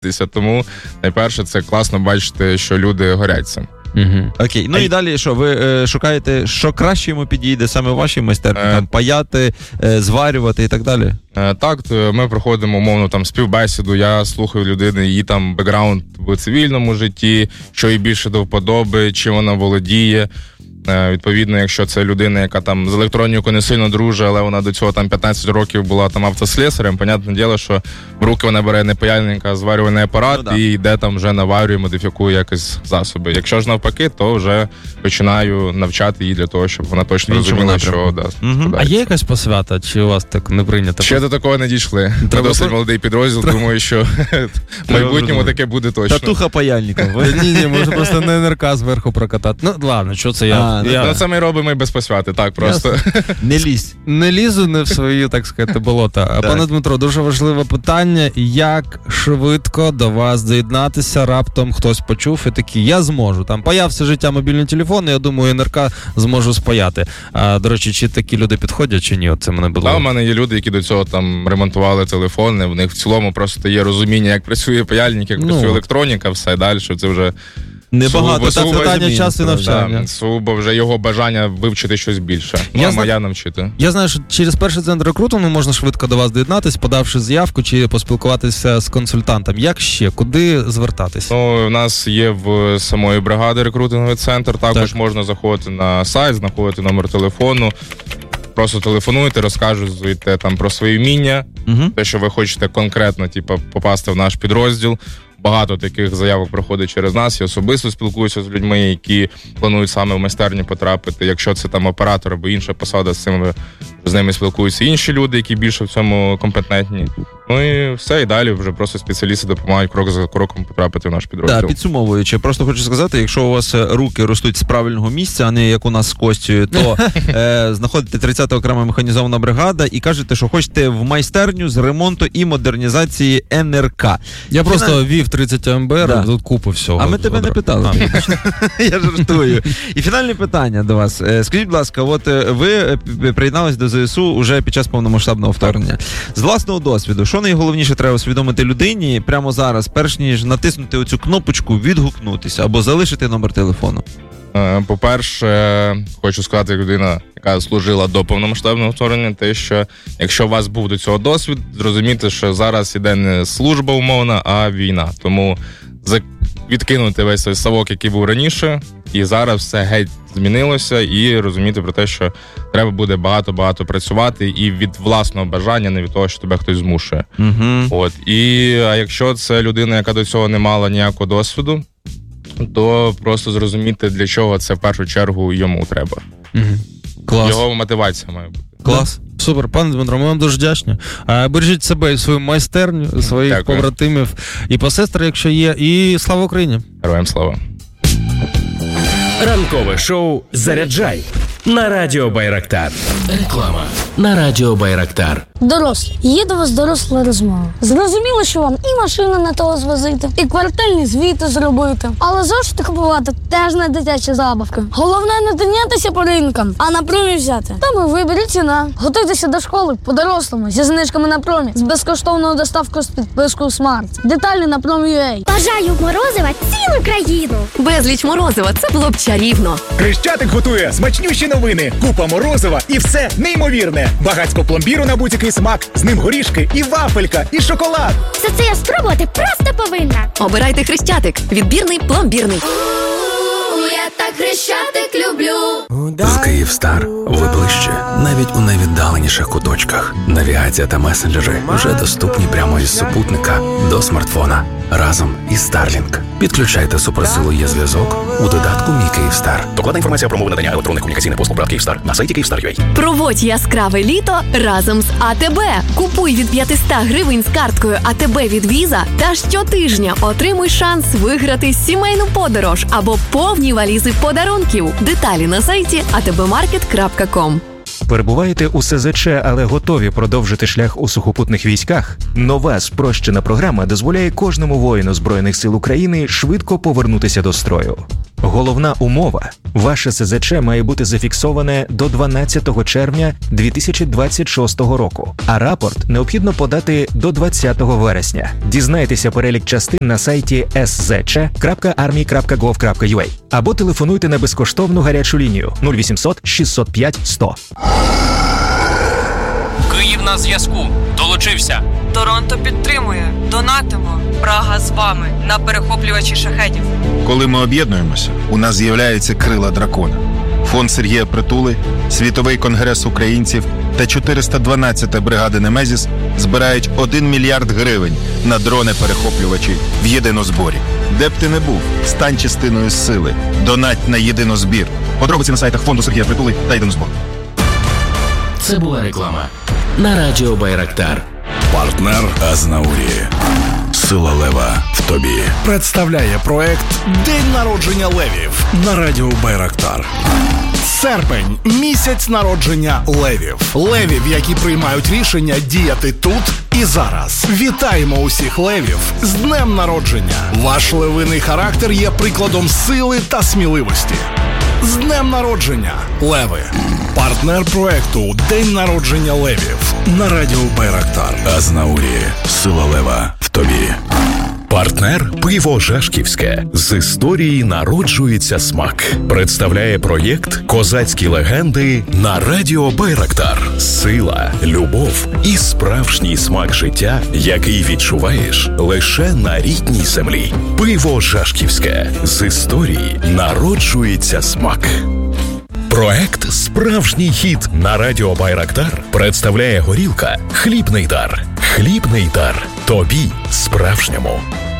Тому найперше це класно бачити, що люди горять цим. Окей, ну і далі що, ви шукаєте, що краще йому підійде саме у вашій майстерні, там паяти, зварювати і так далі? Так, ми проходимо умовно там співбесіду, я слухаю людини, її там бекграунд в цивільному житті, що їй більше до вподоби, чим вона володіє. Відповідно, якщо це людина, яка там з електронікою не сильно дружить, але вона до цього там 15 років була там автослесарем, понятне діло, що в руки вона бере не паяльник, а зварювальний апарат і йде там вже наварює, модифікує якісь засоби. Якщо ж навпаки, то вже починаю навчати її для того, щоб вона точно розуміла, що А є якась посвята, чи у вас так не прийнято? Ще до такого не дійшли. Це досить молодий підрозділ, думаю, що в майбутньому таке буде точно. Татуха паяльника. Ні, може просто на НРК зверху прокатати. Ну, ладно, що це я? Це ми робимо і без посвяти, так, просто. Не лізь. Не лізу не в свої, так сказати, болота. Пане Дмитро, дуже важливе питання. Як швидко до вас доєднатися? Раптом хтось почув і такий, я зможу. Там паявся життя мобільний телефон, і я думаю, НРК зможу спаяти. До речі, чи такі люди підходять, чи ні? От це мене було. Так, у мене є люди, які до цього там ремонтували телефони, в них в цілому просто є розуміння, як працює паяльник, як працює електроніка, все далі, що це вже... Небагато, це питання часу і навчання. Суба вже його бажання вивчити щось більше. Я навчити. Я знаю, що через перший центр рекрутингу можна швидко до вас доєднатись, подавши заявку чи поспілкуватися з консультантом. Як ще? Куди звертатись? У нас є в самої бригади рекрутинговий центр, також можна заходити на сайт, знаходити номер телефону. Просто телефонуйте, розкажете там про свої вміння, те, що ви хочете конкретно попасти в наш підрозділ. Багато таких заявок проходить через нас. Я особисто спілкуюся з людьми, які планують саме в майстерню потрапити. Якщо це там оператор або інша посада, з ними спілкуються інші люди, які більше в цьому компетентні. Ну і все, і далі вже просто спеціалісти допомагають крок за кроком потрапити в наш підрозділ. Так, підсумовуючи, просто хочу сказати, якщо у вас руки ростуть з правильного місця, а не як у нас з Костю, то знаходите 30-та окрема механізована бригада і кажете, що хочете в майстерню з ремонту і модернізації НРК. Я просто вів 30 АМБР, тут купу всього. А ми тебе не питали. Я жартую. І фінальне питання до вас. Скажіть, будь ласка, от ви приєдналися до ЗСУ уже під час повномасштабного вторгнення. З власного досвіду, що найголовніше треба усвідомити людині прямо зараз, перш ніж натиснути оцю кнопочку «Відгукнутися» або залишити номер телефону? По-перше, хочу сказати, як людина, яка служила до повномасштабного вторгнення, те, що якщо у вас був до цього досвід, зрозуміти, що зараз іде не служба умовна, а війна. Тому відкинути весь той совок, який був раніше, і зараз все геть змінилося, і розуміти про те, що треба буде багато-багато працювати і від власного бажання, не від того, що тебе хтось змушує. А якщо це людина, яка до цього не мала ніякого досвіду, то просто зрозуміти, для чого це в першу чергу йому треба. Клас. Його мотивація має бути. Клас. Супер. Пане Дмитро, ми вам дуже вдячні. Бережіть себе і свою майстерню, своїх побратимів і посестри, якщо є. І слава Україні! Героям слава! Ранкове шоу «Заряджай» на Радіо Байрактар. Реклама на Радіо Байрактар. Дорослі, є до вас доросла розмова. Зрозуміло, що вам і машину не того звозити, і квартальні звіти зробити. Але зошити купувати теж не дитяча забавка. Головне не тинятися по ринкам, а на промі взяти. Там і виберіть ціна. Готуйтеся до школи по-дорослому, зі знижками на промі, з безкоштовною доставкою з підпискою Смарт. Деталі на Промі.ua. Бажаю морозива цілу країну. Безліч морозива, це було б чарівно. Хрещатик готує смачнющі новини. Купа морозива і все неймовірне. Багацько пломбіру на будь-який смак. З ним горішки і вафелька, і шоколад. Все це я спробувати просто повинна. Обирайте Хрещатик. Відбірний, пломбірний. Я так Хрещатик люблю. З Київстар ви ближче, навіть у найвіддаленіших куточках. Навігація та месенджери вже доступні прямо із супутника до смартфона. Разом із Starlink. Підключайте суперсилу є-зв'язок у додатку «Мій Київстар». Докладна інформація про умови надання електронних комунікаційних послуг ПРАТ Київстар на сайті Kyivstar.ua. Проводь яскраве літо разом з АТБ. Купуй від 500 гривень з карткою АТБ від Віза та щотижня отримуй шанс виграти сімейну подорож або повні валізи подарунків. Деталі на сайті atbmarket.com. Перебуваєте у СЗЧ, але готові продовжити шлях у сухопутних військах? Нова спрощена програма дозволяє кожному воїну Збройних сил України швидко повернутися до строю. Головна умова – ваше СЗЧ має бути зафіксоване до 12 червня 2026 року, а рапорт необхідно подати до 20 вересня. Дізнайтеся перелік частин на сайті szc.army.gov.ua або телефонуйте на безкоштовну гарячу лінію 0800 605 100. Київ на зв'язку. Долучився. Торонто підтримує. Донатимо. Прага з вами на перехоплювачі шахедів. Коли ми об'єднуємося, у нас з'являються крила дракона. Фонд Сергія Притули, Світовий конгрес українців та 412-та бригада Немезіс збирають 1 мільярд гривень на дрони-перехоплювачі в єдинозборі. Де б ти не був, стань частиною сили. Донать на єдинозбір. Подробиці на сайтах Фонду Сергія Притули та єдинозбор. Це була реклама на радіо Байрактар. Партнер Азнаурі. Сила лева в тобі. Представляє проект «День народження левів» на радіо Байрактар. Серпень – місяць народження левів. Левів, які приймають рішення діяти тут і зараз. Вітаємо усіх левів з днем народження. Ваш левиний характер є прикладом сили та сміливості. З днем народження, леви! Партнер проекту «День народження левів» на радіо Байрактар. Азнаурі. Сила лева в тобі. Партнер «Пиво Жашківське». З історії народжується смак. Представляє проєкт «Козацькі легенди» на радіо Байрактар. Сила, любов і справжній смак життя, який відчуваєш лише на рідній землі. Пиво Жашківське. З історії народжується смак. Проект «Справжній хіт» на радіо Байрактар представляє горілка «Хлібний дар». Хлібний дар. Тобі справжньому.